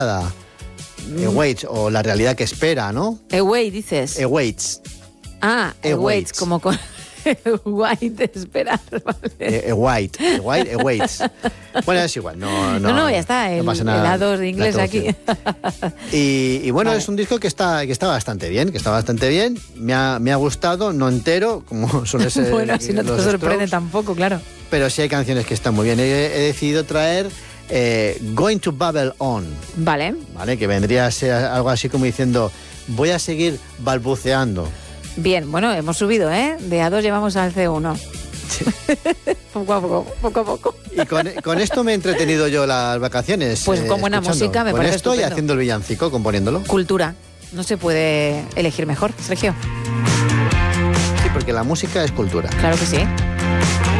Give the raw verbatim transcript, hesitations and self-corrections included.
Awaits, o la realidad que espera, ¿no? Away, dices. Awaits. Ah, Awaits. awaits, como con... White, esperar, vale. A white, a white, awaits. Bueno, es igual, no, no, no, no, ya está, el, no pasa nada, el A dos de inglés aquí. Y, y bueno, vale. Es un disco que está, que está bastante bien, que está bastante bien. Me ha, me ha gustado, no entero, como suele ser. Bueno, si no te sorprende tampoco, claro. Pero sí hay canciones que están muy bien. He, he decidido traer eh, Going to Babble On. Vale. Vale, que vendría a ser algo así como diciendo, voy a seguir balbuceando. Bien, bueno, hemos subido, ¿eh? De A dos llevamos al C uno. Sí. poco a poco, poco a poco. Y con, con esto me he entretenido yo las vacaciones. Pues con buena escuchando. música, me con parece esto estupendo. Y haciendo el villancico, componiéndolo. Cultura. No se puede elegir mejor, Sergio. Sí, porque la música es cultura. Claro que sí.